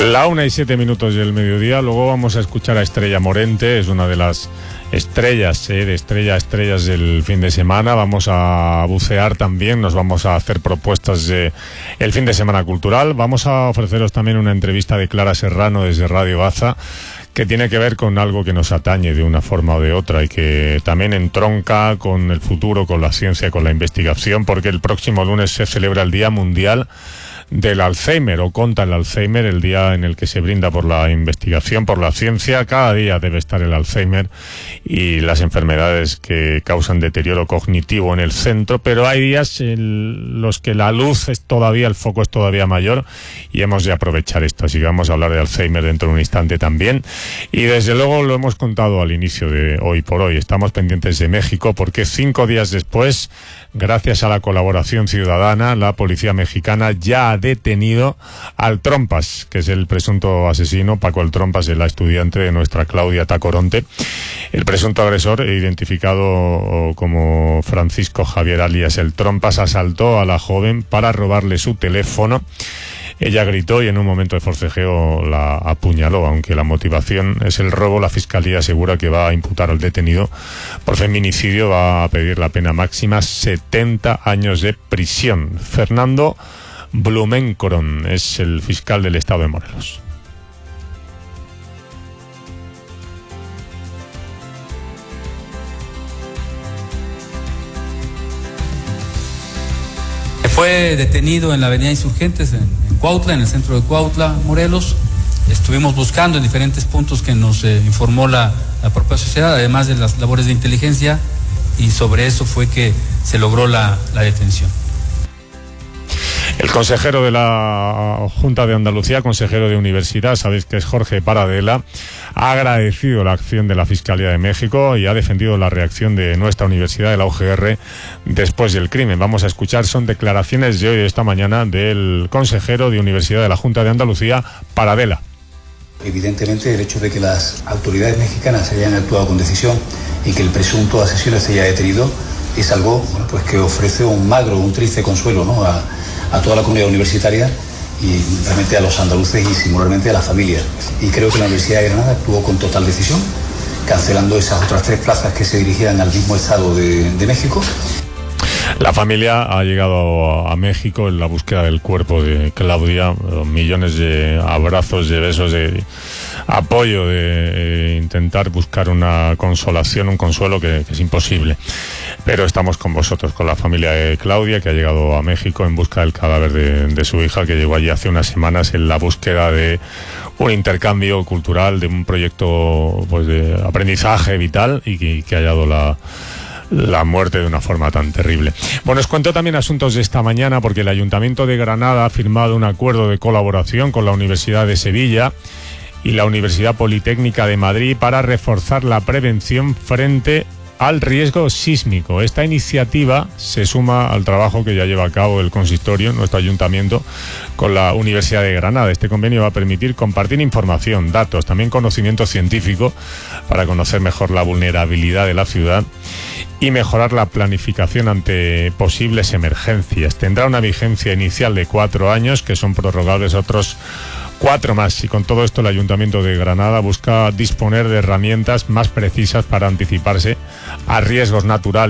La 1:07 del mediodía. Luego vamos a escuchar a Estrella Morente, es una de las estrellas, de estrellas del fin de semana. Vamos a bucear también, nos vamos a hacer propuestas de el fin de semana cultural. Vamos a ofreceros también una entrevista de Clara Serrano desde Radio Baza, que tiene que ver con algo que nos atañe de una forma o de otra y que también entronca con el futuro, con la ciencia, con la investigación, porque el próximo lunes se celebra el Día Mundial del Alzheimer, o contra el Alzheimer, el día en el que se brinda por la investigación, por la ciencia. Cada día debe estar el Alzheimer y las enfermedades que causan deterioro cognitivo en el centro, pero hay días en los que la luz es todavía, el foco es todavía mayor, y hemos de aprovechar esto. Así que vamos a hablar de Alzheimer dentro de un instante también. Y desde luego lo hemos contado al inicio de Hoy por Hoy, estamos pendientes de México, porque 5 días después, gracias a la colaboración ciudadana, la policía mexicana ya ha detenido al Trompas, que es el presunto asesino. Paco el Trompas es la estudiante de nuestra Claudia Tacoronte. El presunto agresor, identificado como Francisco Javier alias el Trompas, asaltó a la joven para robarle su teléfono. Ella gritó y en un momento de forcejeo la apuñaló. Aunque la motivación es el robo, la fiscalía asegura que va a imputar al detenido por feminicidio. Va a pedir la pena máxima, 70 años de prisión. Fernando Blumenkoron es el fiscal del estado de Morelos. Fue detenido en la avenida Insurgentes, en Cuautla, en el centro de Cuautla, Morelos. Estuvimos buscando en diferentes puntos que nos informó la propia sociedad, además de las labores de inteligencia, y sobre eso fue que se logró la detención. El consejero de la Junta de Andalucía, consejero de Universidad, sabéis que es Jorge Paradela, ha agradecido la acción de la Fiscalía de México y ha defendido la reacción de nuestra universidad, de la UGR, después del crimen. Vamos a escuchar, son declaraciones de hoy, de esta mañana, del consejero de Universidad de la Junta de Andalucía, Paradela. Evidentemente, el hecho de que las autoridades mexicanas hayan actuado con decisión y que el presunto asesino esté ya detenido es algo, pues que ofrece un triste consuelo, ¿no?, a toda la comunidad universitaria y realmente a los andaluces y singularmente a la familia. Y creo que la Universidad de Granada actuó con total decisión, cancelando esas otras 3 plazas que se dirigían al mismo estado de México. La familia ha llegado a México en la búsqueda del cuerpo de Claudia. Millones de abrazos, de besos, de apoyo, de intentar buscar una consolación, un consuelo que es imposible. Pero estamos con vosotros, con la familia de Claudia, que ha llegado a México en busca del cadáver de su hija, que llegó allí hace unas semanas en la búsqueda de un intercambio cultural, de un proyecto, pues, de aprendizaje vital, y que ha hallado la muerte de una forma tan terrible. Bueno, os cuento también asuntos de esta mañana, porque el Ayuntamiento de Granada ha firmado un acuerdo de colaboración con la Universidad de Sevilla y la Universidad Politécnica de Madrid para reforzar la prevención frente al riesgo sísmico. Esta iniciativa se suma al trabajo que ya lleva a cabo el consistorio, nuestro ayuntamiento, con la Universidad de Granada. Este convenio va a permitir compartir información, datos, también conocimiento científico, para conocer mejor la vulnerabilidad de la ciudad y mejorar la planificación ante posibles emergencias. Tendrá una vigencia inicial de 4 años, que son prorrogables otros 4 más, y con todo esto el Ayuntamiento de Granada busca disponer de herramientas más precisas para anticiparse a riesgos naturales